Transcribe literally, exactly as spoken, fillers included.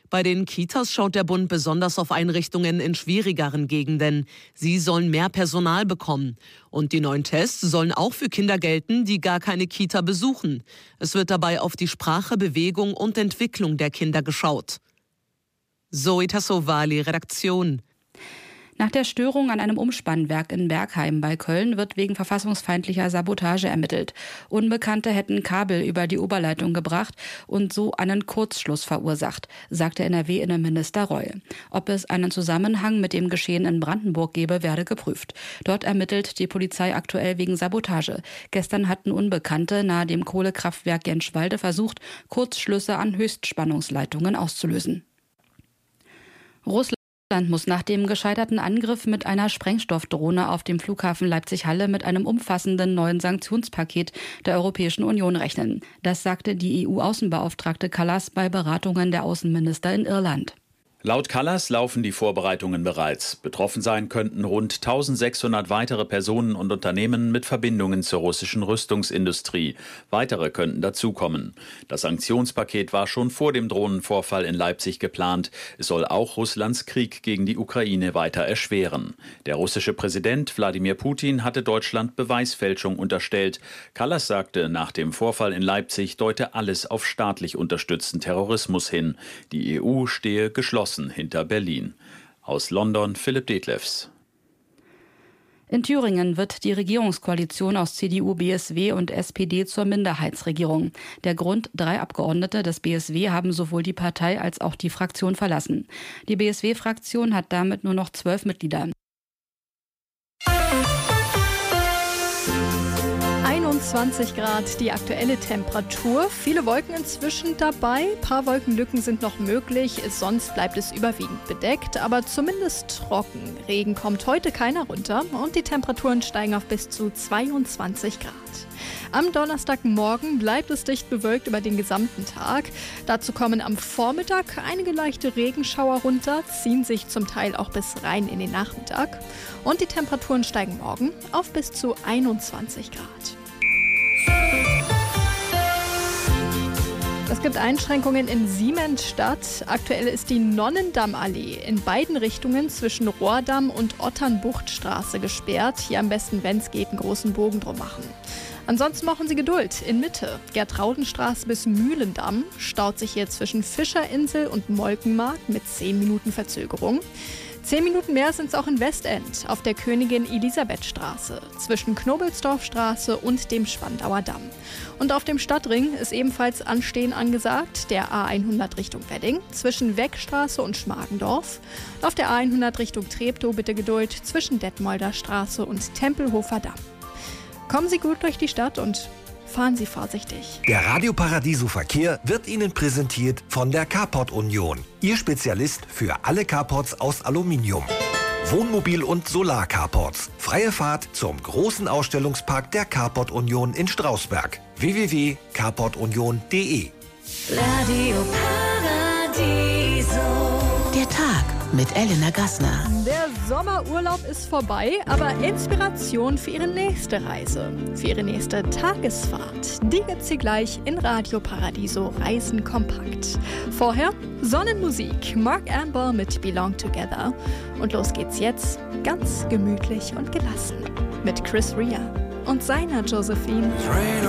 Bei den Kitas schaut der Bund besonders auf Einrichtungen in schwierigeren Gegenden. Sie sollen mehr Personal bekommen. Und die neuen Tests sollen auch für Kinder gelten, die gar keine Kita besuchen. Es wird dabei auf die Sprache, Bewegung und Entwicklung der Kinder geschaut. Zoe Tassovali, Redaktion. Nach der Störung an einem Umspannwerk in Bergheim bei Köln wird wegen verfassungsfeindlicher Sabotage ermittelt. Unbekannte hätten Kabel über die Oberleitung gebracht und so einen Kurzschluss verursacht, sagte N R W-Innenminister Reul. Ob es einen Zusammenhang mit dem Geschehen in Brandenburg gebe, werde geprüft. Dort ermittelt die Polizei aktuell wegen Sabotage. Gestern hatten Unbekannte nahe dem Kohlekraftwerk Jenschwalde versucht, Kurzschlüsse an Höchstspannungsleitungen auszulösen. Russland Russland muss nach dem gescheiterten Angriff mit einer Sprengstoffdrohne auf dem Flughafen Leipzig-Halle mit einem umfassenden neuen Sanktionspaket der Europäischen Union rechnen. Das sagte die E U-Außenbeauftragte Kallas bei Beratungen der Außenminister in Irland. Laut Kallas laufen die Vorbereitungen bereits. Betroffen sein könnten rund eintausendsechshundert weitere Personen und Unternehmen mit Verbindungen zur russischen Rüstungsindustrie. Weitere könnten dazukommen. Das Sanktionspaket war schon vor dem Drohnenvorfall in Leipzig geplant. Es soll auch Russlands Krieg gegen die Ukraine weiter erschweren. Der russische Präsident Wladimir Putin hatte Deutschland Beweisfälschung unterstellt. Kallas sagte, nach dem Vorfall in Leipzig deute alles auf staatlich unterstützten Terrorismus hin. Die E U stehe geschlossen hinter Berlin. Aus London Philipp Detlefs. In Thüringen wird die Regierungskoalition aus C D U, B S W und S P D zur Minderheitsregierung. Der Grund: drei Abgeordnete des B S W haben sowohl die Partei als auch die Fraktion verlassen. Die B S W-Fraktion hat damit nur noch zwölf Mitglieder. einundzwanzig Grad die aktuelle Temperatur. Viele Wolken inzwischen dabei. Ein paar Wolkenlücken sind noch möglich. Sonst bleibt es überwiegend bedeckt, aber zumindest trocken. Regen kommt heute keiner runter und die Temperaturen steigen auf bis zu zweiundzwanzig Grad. Am Donnerstagmorgen bleibt es dicht bewölkt über den gesamten Tag. Dazu kommen am Vormittag einige leichte Regenschauer runter, ziehen sich zum Teil auch bis rein in den Nachmittag. Und die Temperaturen steigen morgen auf bis zu einundzwanzig Grad. Es gibt Einschränkungen in Siemensstadt. Aktuell ist die Nonnendammallee in beiden Richtungen zwischen Rohrdamm und Otternbuchtstraße gesperrt. Hier am besten, wenn es geht, einen großen Bogen drum machen. Ansonsten machen Sie Geduld. In Mitte, Gertraudenstraße bis Mühlendamm, staut sich hier zwischen Fischerinsel und Molkenmarkt mit zehn Minuten Verzögerung. Zehn Minuten mehr sind es auch in Westend auf der Königin-Elisabeth-Straße zwischen Knobelsdorfstraße und dem Spandauer Damm. Und auf dem Stadtring ist ebenfalls Anstehen angesagt, der A hundert Richtung Wedding zwischen Weckstraße und Schmargendorf. Und auf der A hundert Richtung Treptow bitte Geduld zwischen Detmolder Straße und Tempelhofer Damm. Kommen Sie gut durch die Stadt und fahren Sie vorsichtig. Der Radio Paradiso Verkehr wird Ihnen präsentiert von der Carport Union. Ihr Spezialist für alle Carports aus Aluminium. Wohnmobil- und Solar-Carports. Freie Fahrt zum großen Ausstellungspark der Carport Union in Strausberg. w w w punkt carport union punkt d e. Radio Paradiso. Der Tag mit Elena Gassner. Der Sommerurlaub ist vorbei, aber Inspiration für Ihre nächste Reise, für Ihre nächste Tagesfahrt, die gibt's hier gleich in Radio Paradiso Reisen kompakt. Vorher Sonnenmusik, Mark Amber mit Belong Together. Und los geht's jetzt ganz gemütlich und gelassen mit Chris Rea und seiner Josephine.